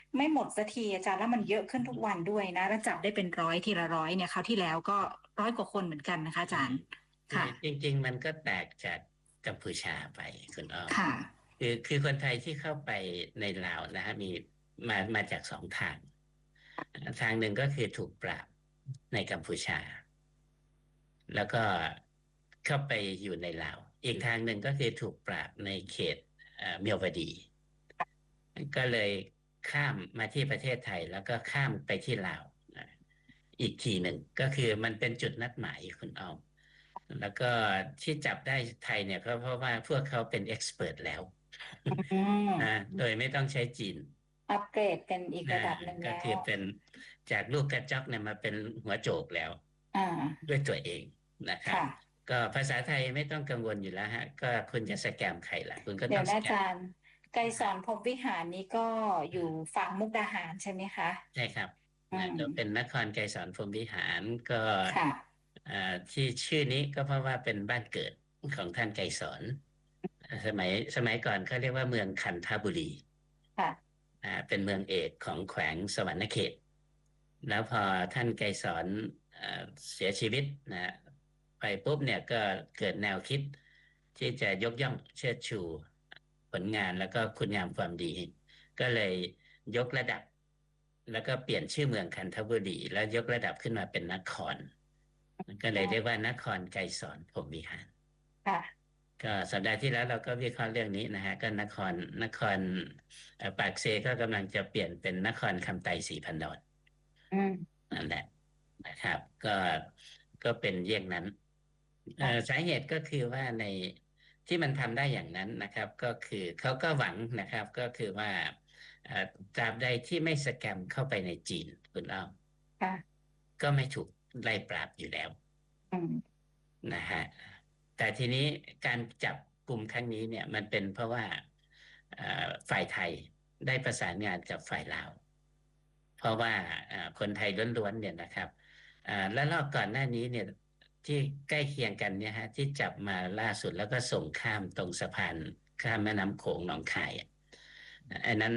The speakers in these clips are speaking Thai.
ไม่หมดสักทีอาจารย์แล้วมันเยอะขึ้นทุกวันด้วยนะแล้วจับได้เป็นร้อยทีละร้อยเนี่ยคราวที่แล้วก็100 กว่าคนเหมือนกันนะคะอาจารย์คือค่ะจริงๆมันก็แตกจากกัมพูชาไปคุณอ้อมค่ะคือคนไทยที่เข้าไปในลาวนะฮะมีมาจากสองทางทางหนึ่งก็คือถูกปราบในกัมพูชาแล้วก็เข้าไปอยู่ในลาวอีกทางหนึ่งก็คือถูกปราบในเขตเมียวดีก็เลยข้ามมาที่ประเทศไทยแล้วก็ข้ามไปที่ลาวนะอีกทีหนึ่งก็คือมันเป็นจุดนัดหมายคุณอ้อม แล้วก็ที่จับได้ไทยเนี่ยก็เพราะว่าพวกเขาเป็นเอ็กซ์เพรแล้วอืนะมโดยไม่ต้องใช้จีนอัปเกรดเป็นอีกนะระดับหนึ่งก็แล้วคือเป็นจากลูกกระจอกเนี่ยมาเป็นหัวโจกแล้วอ่าด้วยตัวเองนะครับค่ะก็ภาษาไทยไม่ต้องกังวลอยู่แล้วฮะก็คุณจะสแกมใครล่ะคุณก็เดี๋ยวนะต้องสแกมอาจารย์ไกรสอนพรหมวิหารนี้ก็อยู่ฝั่งมุกดาหารใช่ไหมคะใช่ครับอืนะก็เป็นมนครไกรสอนพรหมวิหารก็ค่ะที่ชื่อนี้ก็เพราะว่าเป็นบ้านเกิดของท่านไกรสอนสมัยก่อนเขาเรียกว่าเมืองคันธบุรีค่ะเป็นเมืองเอกของแขวงสวรรณเขตแล้วพอท่านไกรสอนเสียชีวิตนะไปปุ๊บเนี่ยก็เกิดแนวคิดที่จะยกย่องเชิดชูผลงานแล้วก็คุณงามความดีก็เลยยกระดับแล้วก็เปลี่ยนชื่อเมืองคันธบุรีแล้วยกระดับขึ้นมาเป็นนครก็เลยเรียกว่านครไกรสอนพรหมวิหารค่ะก็สัปดาห์ที่แล้วเราก็วิเคราะห์เรื่องนี้นะฮะก็นครปากเซก็กำลังจะเปลี่ยนเป็นนครคำไตศรีพันดรอืมนั่นแหละนะครับก็เป็นเยี่ยงนั้นค่ะสาเหตุก็คือว่าในที่มันทำได้อย่างนั้นนะครับก็คือเขาก็หวังนะครับก็คือว่าเอ่อตราบใดที่ไม่สแกมเข้าไปในจีนคุณอ้อมค่ะก็ไม่ถูกไล่ปราบอยู่แล้วอืมนะฮะแต่ทีนี้การจับกลุ่มครั้งนี้เนี่ยมันเป็นเพราะว่าฝ่ายไทยได้ประสานงานกับฝ่ายลาวเพราะว่าคนไทยล้วนๆเนี่ยนะครับและรอบก่อนหน้านี้เนี่ยที่ใกล้เคียงกันเนี่ยฮะที่จับมาล่าสุดแล้วก็ส่งข้ามตรงสะพานข้ามแม่น้ำโขงหนองคายอะอันนั้น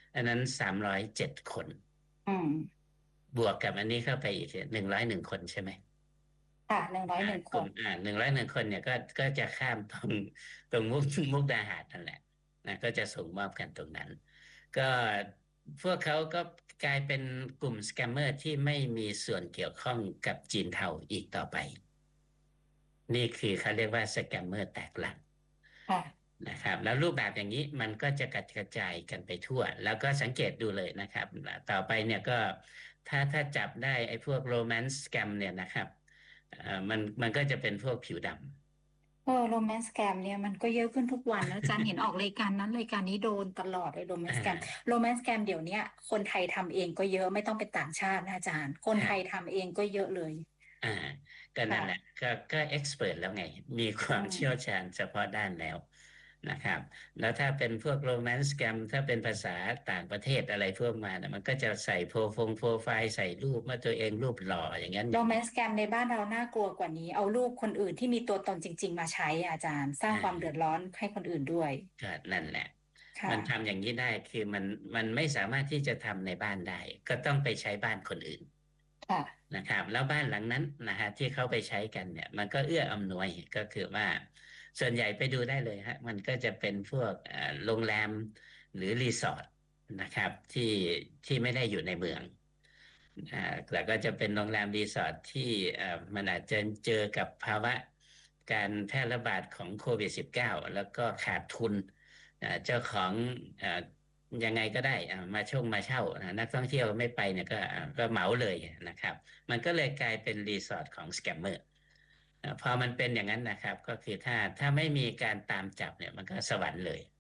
307 คนอืมบวกกับอันนี้เข้าไปอีก101 คนใช่ไหมค่ะ101 คน 101 คนเนี่ยก็จะข้ามตรงมุกดาหารนั่นแหละนะก็จะส่งมอบกันตรงนั้นก็พวกเขาก็กลายเป็นกลุ่มสแกมเมอร์ที่ไม่มีส่วนเกี่ยวข้องกับจีนเทาอีกต่อไปนี่คือเขาเรียกว่าสแกมเมอร์แตกหลักค่ะนะครับแล้วรูปแบบอย่างนี้มันก็จะกระจายกันไปทั่วแล้วก็สังเกตดูเลยนะครับต่อไปเนี่ยก็ถ้าจับได้ไอ้พวกโรแมนต์สแกมเนี่ยนะครับมันก็จะเป็นพวกผิวดำโรแมนต์แกมเนี่ยมันก็เยอะขึ้นทุกวันนะอาจารย์เห็นออกรายการนั้นรายการนี้โดนตลอดเลยโรแมนอ่ต์แกมาโรแมนต์แกมเดี๋ยวเนี้ยคนไทยทำเองก็เยอะไม่ต้องเป็นต่างชาตินะอาจารย์คนไทยครับทำเองก็เยอะเลยอ่าก็นั่นแหละค่ะก็เอ็กซ์เพรแล้วไงมีความอืมเชี่ยวชาญเฉพาะด้านแล้วนะครับแล้วถ้าเป็นพวกโรแมนต์แกมถ้าเป็นภาษาต่างประเทศอะไรพวกมาเนี่ยมันก็จะใส่โปรไฟล์ใส่รูปว่าตัวเองรูปหล่ออย่างนั้นอย่างนี้โรแมนต์แกมในบ้านเราน่ากลัวกว่านี้เอารูปคนอื่นที่มีตัวตนจริงๆมาใช้อะอาจารย์สร้างความเดือดอ่าร้อนให้คนอื่นด้วยก็นั่นแหละค่ะมันทำอย่างนี้ได้คือมันไม่สามารถที่จะทำในบ้านได้ก็ต้องไปใช้บ้านคนอื่นค่ะนะครับแล้วบ้านหลังนั้นนะฮะที่เขาไปใช้กันเนี่ยมันก็เอื้ออำนวยก็คือว่าส่วนใหญ่ไปดูได้เลยฮะมันก็จะเป็นพวกโรงแรมหรือรีสอร์ทนะครับที่ไม่ได้อยู่ในเมืองแต่ก็จะเป็นโรงแรมรีสอร์ทที่มันอาจจะเจอกับภาวะการแพร่ระบาดของโควิด 19แล้วก็ขาดทุนเจ้าของเอ่อ ยังไงก็ได้มาเช่านักท่องเที่ยวไม่ไปเนี่ยก็เหมาเลยนะครับมันก็เลยกลายเป็นรีสอร์ทของสแกมเมอร์พอมันเป็นอย่างนั้นนะครับก็คือถ้าไม่มีการตามจับเนี่ยมันก็สวรรค์เลย